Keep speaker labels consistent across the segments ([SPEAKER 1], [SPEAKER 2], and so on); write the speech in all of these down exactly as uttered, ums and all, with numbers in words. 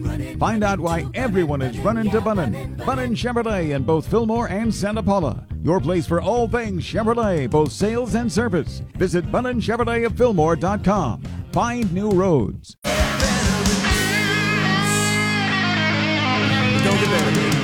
[SPEAKER 1] Find out why everyone is running to Bunnin. Bunnin Chevrolet in both Fillmore and Santa Paula. Your place for all things Chevrolet, both sales and service. Visit Bunnin Chevrolet of Fillmore dot com. Find new roads.
[SPEAKER 2] Don't get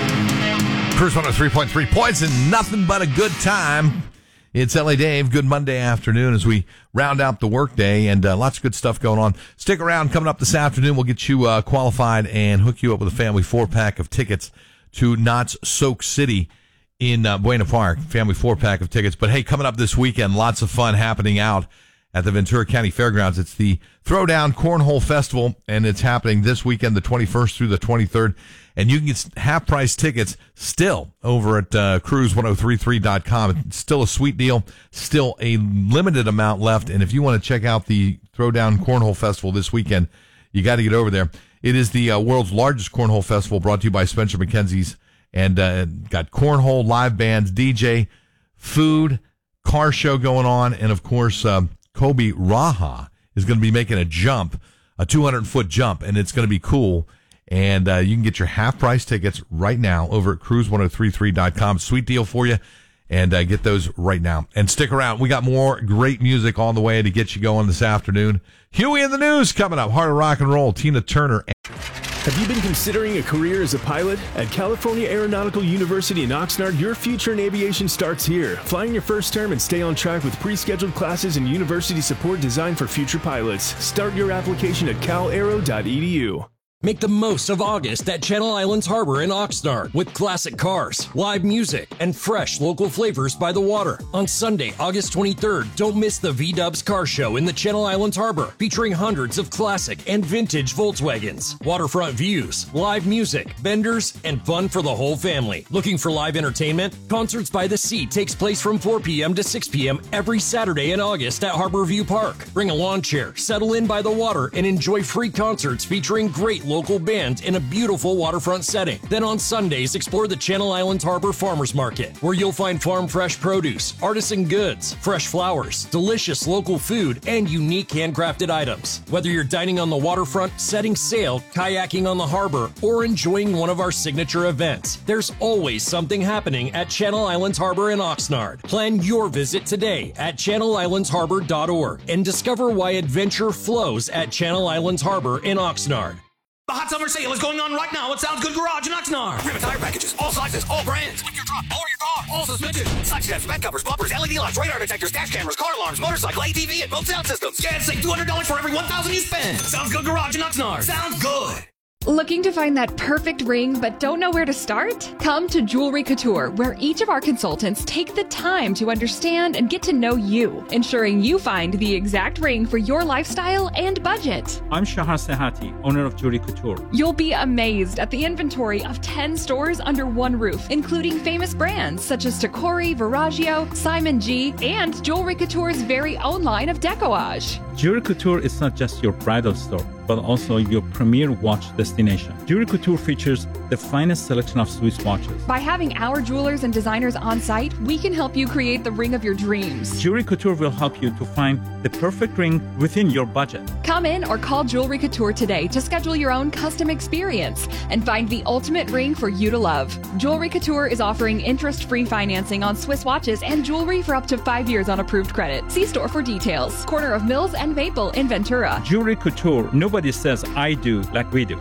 [SPEAKER 2] better.
[SPEAKER 3] Cruise one oh three point three points and nothing but a good time. It's L A Dave. Good Monday afternoon as we round out the workday, and uh, lots of good stuff going on. Stick around. Coming up this afternoon, we'll get you uh, qualified and hook you up with a family four-pack of tickets to Knott's Soak City in uh, Buena Park. Family four-pack of tickets. But, hey, coming up this weekend, lots of fun happening out at the Ventura County Fairgrounds. It's the Throwdown Cornhole Festival, and it's happening this weekend, the twenty-first through the twenty-third. And you can get half-price tickets still over at uh, cruise ten thirty-three dot com. It's still a sweet deal, still a limited amount left. And if you want to check out the Throwdown Cornhole Festival this weekend, you got to get over there. It is the uh, world's largest cornhole festival, brought to you by Spencer McKenzie's, and uh, got cornhole, live bands, D J, food, car show going on, and, of course, uh, Kobe Raha is going to be making a jump, a two hundred foot jump, and it's going to be cool. And uh, you can get your half-price tickets right now over at cruise ten thirty-three dot com. Sweet deal for you, and uh, get those right now. And stick around. We got more great music on the way to get you going this afternoon. Huey in the News coming up. Heart of Rock and Roll, Tina Turner.
[SPEAKER 4] Have you been considering a career as a pilot? At California Aeronautical University in Oxnard, your future in aviation starts here. Fly in your first term and stay on track with pre-scheduled classes and university support designed for future pilots. Start your application at cal aero dot e d u.
[SPEAKER 5] Make the most of August at Channel Islands Harbor in Oxnard with classic cars, live music, and fresh local flavors by the water. On Sunday, August twenty-third, don't miss the V-Dubs Car Show in the Channel Islands Harbor, featuring hundreds of classic and vintage Volkswagens, waterfront views, live music, vendors, and fun for the whole family. Looking for live entertainment? Concerts by the Sea takes place from four p.m. to six p.m. every Saturday in August at Harborview Park. Bring a lawn chair, settle in by the water, and enjoy free concerts featuring great local bands in a beautiful waterfront setting. Then on Sundays, explore the Channel Islands Harbor Farmers Market, where you'll find farm fresh produce, artisan goods, fresh flowers, delicious local food, and unique handcrafted items. Whether you're dining on the waterfront, setting sail, kayaking on the harbor, or enjoying one of our signature events, there's always something happening at Channel Islands Harbor in Oxnard. Plan your visit today at channel islands harbor dot org and discover why adventure flows at Channel Islands Harbor in Oxnard.
[SPEAKER 6] The hot summer sale is going on right now at Sounds Good Garage in Oxnard. Rim and tire packages, all sizes, all brands. Flip your truck, lower your car, all suspension. Side steps, bed covers, bumpers, L E D lights, radar detectors, dash cameras, car alarms, motorcycle, A T V, and both sound systems. Get save two hundred dollars for every one thousand dollars you spend. Sounds Good Garage in Oxnard. Sounds good.
[SPEAKER 7] Looking to find that perfect ring but don't know where to start? Come to Jewelry Couture, where each of our consultants take the time to understand and get to know you, ensuring you find the exact ring for your lifestyle and budget.
[SPEAKER 8] I'm Shahar Sehati, owner of Jewelry Couture.
[SPEAKER 7] You'll be amazed at the inventory of ten stores under one roof, including famous brands such as Tacori, Veragio, Simon G, and Jewelry Couture's very own line of decoupage.
[SPEAKER 8] Jewelry Couture is not just your bridal store, but also your premier watch destination. Jewelry Couture features the finest selection of Swiss watches.
[SPEAKER 7] By having our jewelers and designers on site, we can help you create the ring of your dreams.
[SPEAKER 8] Jewelry Couture will help you to find the perfect ring within your budget.
[SPEAKER 7] Come in or call Jewelry Couture today to schedule your own custom experience and find the ultimate ring for you to love. Jewelry Couture is offering interest-free financing on Swiss watches and jewelry for up to five years on approved credit. See store for details. Corner of Mills and Maple in Ventura.
[SPEAKER 8] Jewelry Couture, nobody says I do like we do.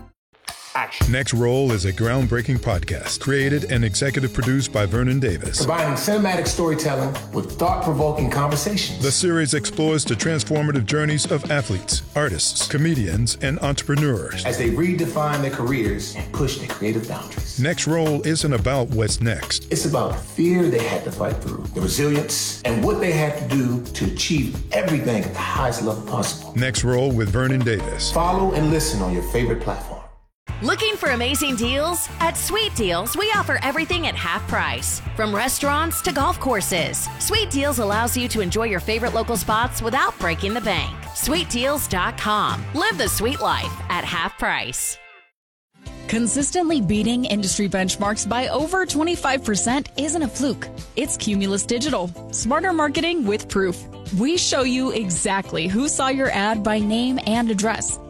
[SPEAKER 9] Action. Next Roll is a groundbreaking podcast created and executive produced by Vernon Davis.
[SPEAKER 10] Combining cinematic storytelling with thought-provoking conversations.
[SPEAKER 9] The series explores the transformative journeys of athletes, artists, comedians, and entrepreneurs
[SPEAKER 10] as they redefine their careers and push their creative boundaries.
[SPEAKER 9] Next Roll isn't about what's next.
[SPEAKER 10] It's about the fear they had to fight through, the resilience, and what they had to do to achieve everything at the highest level possible.
[SPEAKER 9] Next Roll with Vernon Davis.
[SPEAKER 10] Follow and listen on your favorite platform.
[SPEAKER 11] Looking for amazing deals? At Sweet Deals, we offer everything at half price. From restaurants to golf courses, Sweet Deals allows you to enjoy your favorite local spots without breaking the bank. sweet deals dot com. Live the sweet life at half price.
[SPEAKER 12] Consistently beating industry benchmarks by over twenty-five percent isn't a fluke. It's Cumulus Digital. Smarter marketing with proof. We show you exactly who saw your ad by name and address.